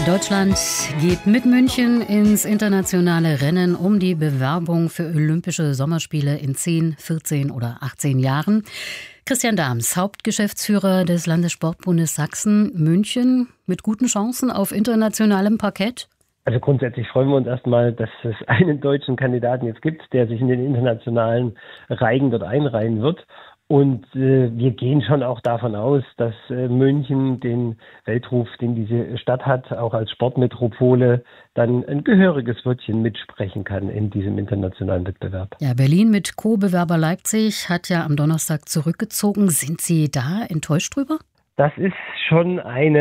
Deutschland geht mit München ins internationale Rennen um die Bewerbung für Olympische Sommerspiele in 10, 14 oder 18 Jahren. Christian Dahms, Hauptgeschäftsführer des Landessportbundes Sachsen, München mit guten Chancen auf internationalem Parkett? Also grundsätzlich freuen wir uns erstmal, dass es einen deutschen Kandidaten jetzt gibt, der sich in den internationalen Reigen dort einreihen wird. Und wir gehen schon auch davon aus, dass München den Weltruf, den diese Stadt hat, auch als Sportmetropole, dann ein gehöriges Wörtchen mitsprechen kann in diesem internationalen Wettbewerb. Ja, Berlin mit Co-Bewerber Leipzig hat ja am Donnerstag zurückgezogen. Sind Sie da enttäuscht drüber? Das ist schon ein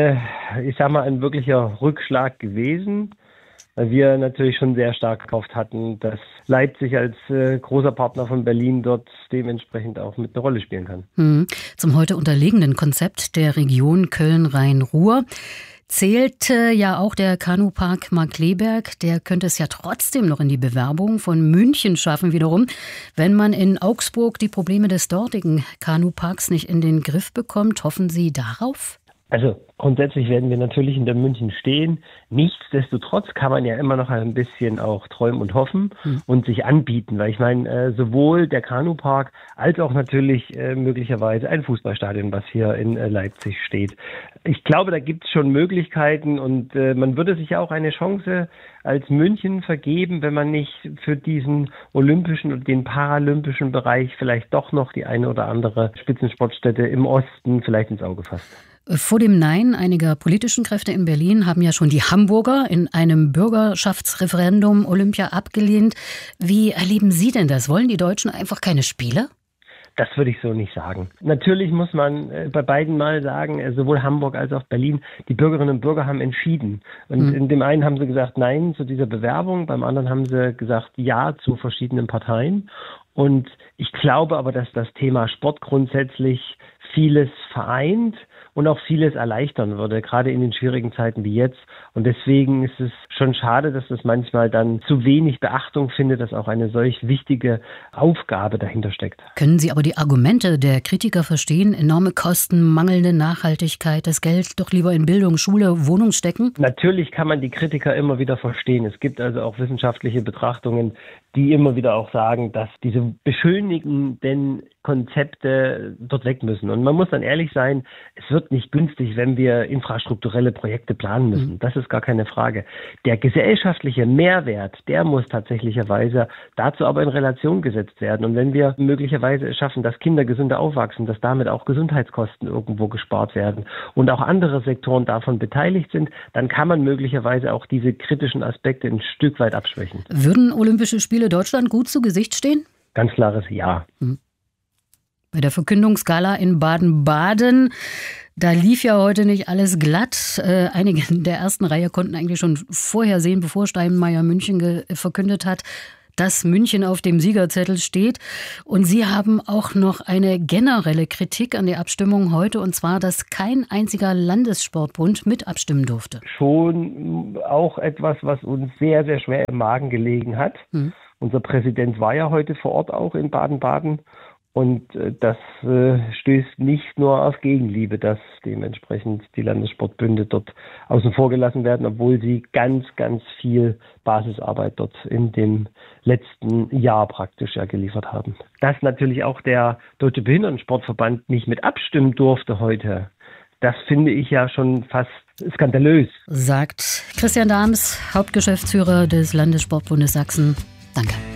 wirklicher Rückschlag gewesen, weil wir natürlich schon sehr stark gehofft hatten, dass Leipzig als großer Partner von Berlin dort dementsprechend auch mit einer Rolle spielen kann. Zum heute unterlegenen Konzept der Region Köln-Rhein-Ruhr zählt ja auch der Kanupark Markkleeberg. Der könnte es ja trotzdem noch in die Bewerbung von München schaffen wiederum, wenn man in Augsburg die Probleme des dortigen Kanuparks nicht in den Griff bekommt. Hoffen Sie darauf? Also grundsätzlich werden wir natürlich hinter München stehen. Nichtsdestotrotz kann man ja immer noch ein bisschen auch träumen und hoffen und sich anbieten. Weil ich meine, sowohl der Kanupark als auch natürlich möglicherweise ein Fußballstadion, was hier in Leipzig steht. Ich glaube, da gibt es schon Möglichkeiten und man würde sich ja auch eine Chance als München vergeben, wenn man nicht für diesen olympischen und den paralympischen Bereich vielleicht doch noch die eine oder andere Spitzensportstätte im Osten vielleicht ins Auge fasst. Vor dem Nein einiger politischen Kräfte in Berlin haben ja schon die Hamburger in einem Bürgerschaftsreferendum Olympia abgelehnt. Wie erleben Sie denn das? Wollen die Deutschen einfach keine Spiele? Das würde ich so nicht sagen. Natürlich muss man bei beiden mal sagen, sowohl Hamburg als auch Berlin, die Bürgerinnen und Bürger haben entschieden. Und in dem einen haben sie gesagt Nein zu dieser Bewerbung, beim anderen haben sie gesagt Ja zu verschiedenen Parteien. Und ich glaube aber, dass das Thema Sport grundsätzlich vieles vereint und auch vieles erleichtern würde, gerade in den schwierigen Zeiten wie jetzt. Und deswegen ist es schon schade, dass das manchmal dann zu wenig Beachtung findet, dass auch eine solch wichtige Aufgabe dahinter steckt. Können Sie aber die Argumente der Kritiker verstehen? Enorme Kosten, mangelnde Nachhaltigkeit, das Geld doch lieber in Bildung, Schule, Wohnung stecken? Natürlich kann man die Kritiker immer wieder verstehen. Es gibt also auch wissenschaftliche Betrachtungen, die immer wieder auch sagen, dass diese beschönigenden Konzepte dort weg müssen. Und man muss dann ehrlich sein, es wird nicht günstig, wenn wir infrastrukturelle Projekte planen müssen. Das ist gar keine Frage. Der gesellschaftliche Mehrwert, der muss tatsächlicherweise dazu aber in Relation gesetzt werden. Und wenn wir möglicherweise es schaffen, dass Kinder gesünder aufwachsen, dass damit auch Gesundheitskosten irgendwo gespart werden und auch andere Sektoren davon beteiligt sind, dann kann man möglicherweise auch diese kritischen Aspekte ein Stück weit abschwächen. Würden Olympische Spiele Deutschland gut zu Gesicht stehen? Ganz klares Ja. Bei der Verkündungsgala in Baden-Baden, da lief ja heute nicht alles glatt. Einige in der ersten Reihe konnten eigentlich schon vorher sehen, bevor Steinmeier München verkündet hat, dass München auf dem Siegerzettel steht. Und Sie haben auch noch eine generelle Kritik an der Abstimmung heute, und zwar, dass kein einziger Landessportbund mit abstimmen durfte. Schon auch etwas, was uns sehr, sehr schwer im Magen gelegen hat. Unser Präsident war ja heute vor Ort auch in Baden-Baden. Und das stößt nicht nur auf Gegenliebe, dass dementsprechend die Landessportbünde dort außen vor gelassen werden, obwohl sie ganz, ganz viel Basisarbeit dort in dem letzten Jahr praktisch ja geliefert haben. Dass natürlich auch der Deutsche Behindertensportverband nicht mit abstimmen durfte heute, das finde ich ja schon fast skandalös. Sagt Christian Dahms, Hauptgeschäftsführer des Landessportbundes Sachsen. Danke.